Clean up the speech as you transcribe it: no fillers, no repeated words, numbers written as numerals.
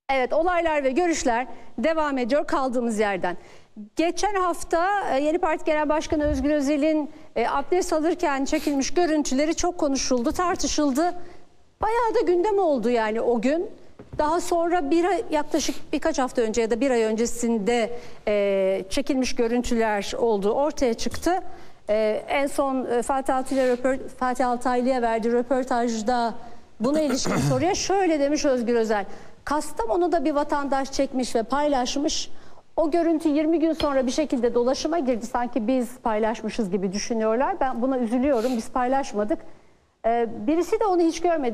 Evet, olaylar ve görüşler devam ediyor kaldığımız yerden. Geçen hafta Yeni Parti Genel Başkanı Özgür Özel'in abdest alırken çekilmiş görüntüleri çok konuşuldu, tartışıldı. Bayağı da gündem oldu yani o gün. Daha sonra yaklaşık birkaç hafta önce ya da bir ay öncesinde çekilmiş görüntüler olduğu ortaya çıktı. En son Fatih Altaylı'ya verdiği röportajda buna ilişkin soruya şöyle demiş Özgür Özel. Kastamonu'da bir vatandaş çekmiş ve paylaşmış. O görüntü 20 gün sonra bir şekilde dolaşıma girdi. Sanki biz paylaşmışız gibi düşünüyorlar. Ben buna üzülüyorum. Biz paylaşmadık. Birisi de onu hiç görmedi.